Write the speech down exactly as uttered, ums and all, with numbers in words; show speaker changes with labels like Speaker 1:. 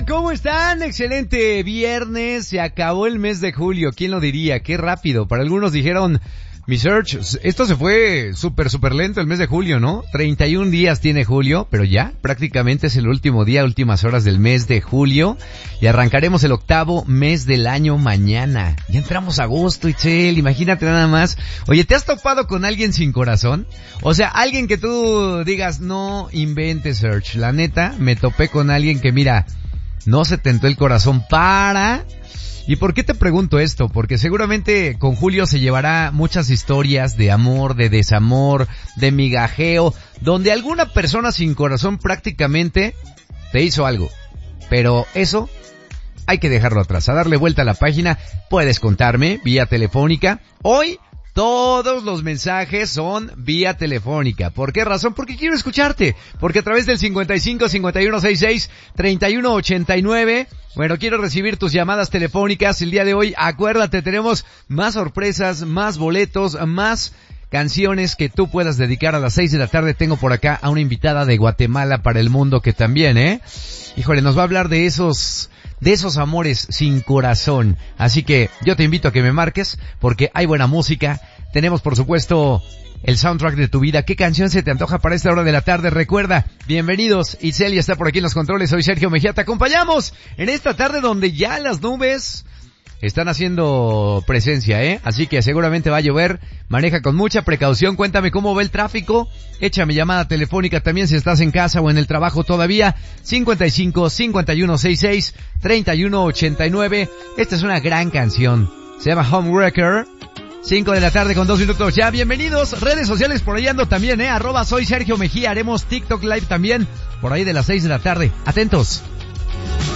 Speaker 1: ¿Cómo están? Excelente viernes, se acabó el mes de julio, ¿quién lo diría? Qué rápido, para algunos dijeron, mi Search, esto se fue súper, súper lento el mes de julio, ¿no? treinta y un días tiene julio, pero ya prácticamente es el último día, últimas horas del mes de julio, y arrancaremos el octavo mes del año mañana. Ya entramos a agosto, Itzel, imagínate nada más. Oye, ¿te has topado con alguien sin corazón? O sea, alguien que tú digas, no inventes, Search, la neta, me topé con alguien que mira, no se tentó el corazón para... ¿Y por qué te pregunto esto? Porque seguramente con Julio se llevará muchas historias de amor, de desamor, de migajeo, donde alguna persona sin corazón prácticamente te hizo algo. Pero eso hay que dejarlo atrás. A darle vuelta a la página, puedes contarme vía telefónica. Hoy todos los mensajes son vía telefónica. ¿Por qué razón? Porque quiero escucharte. Porque a través del cincuenta y cinco, cincuenta y uno sesenta y seis, treinta y uno ochenta y nueve, bueno, quiero recibir tus llamadas telefónicas. El día de hoy, acuérdate, tenemos más sorpresas, más boletos, más canciones que tú puedas dedicar. A las seis de la tarde tengo por acá a una invitada de Guatemala para el mundo que también, ¿eh? Híjole, nos va a hablar de esos... de esos amores sin corazón. Así que yo te invito a que me marques porque hay buena música. Tenemos por supuesto el soundtrack de tu vida. ¿Qué canción se te antoja para esta hora de la tarde? Recuerda, bienvenidos. Itzel está por aquí en los controles. Soy Sergio Mejía. Te acompañamos en esta tarde donde ya las nubes están haciendo presencia, ¿eh? Así que seguramente va a llover. Maneja con mucha precaución. Cuéntame cómo va el tráfico. Échame llamada telefónica también si estás en casa o en el trabajo todavía. cincuenta y cinco, cincuenta y uno sesenta y seis, treinta y uno ochenta y nueve. Esta es una gran canción. Se llama Homewrecker. cinco de la tarde con dos minutos ya. Bienvenidos. Redes sociales por ahí ando también, ¿eh? Arroba soy Sergio Mejía. Haremos TikTok Live también por ahí de las seis de la tarde. Atentos.